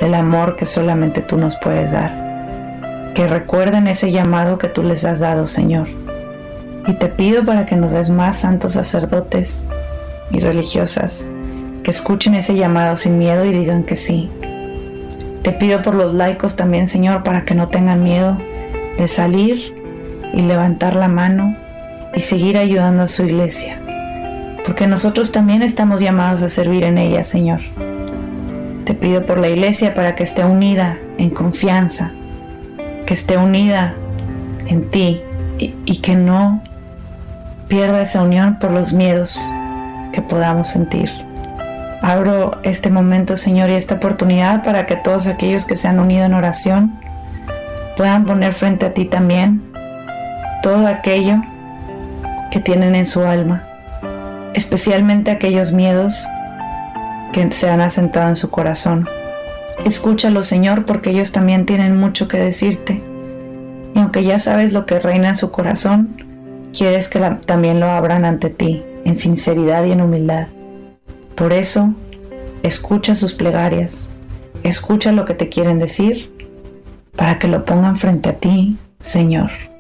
del amor que solamente tú nos puedes dar. Que recuerden ese llamado que tú les has dado, Señor. Y te pido para que nos des más santos sacerdotes y religiosas que escuchen ese llamado sin miedo y digan que sí. Te pido por los laicos también, Señor, para que no tengan miedo de salir y levantar la mano y seguir ayudando a su iglesia, porque nosotros también estamos llamados a servir en ella, Señor. Te pido por la iglesia para que esté unida en confianza, que esté unida en ti y que no pierda esa unión por los miedos que podamos sentir. Abro este momento, Señor, y esta oportunidad para que todos aquellos que se han unido en oración puedan poner frente a ti también todo aquello que tienen en su alma, especialmente aquellos miedos que se han asentado en su corazón. Escúchalos, Señor, porque ellos también tienen mucho que decirte. Y aunque ya sabes lo que reina en su corazón, quieres que también lo abran ante ti, en sinceridad y en humildad. Por eso, escucha sus plegarias, escucha lo que te quieren decir, para que lo pongan frente a ti, Señor.